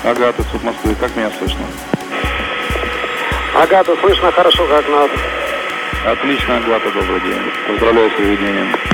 Агата, суд Москвы, как меня слышно? Агата, слышно хорошо, как надо. Отлично, Агата, добрый день. Поздравляю с выведением.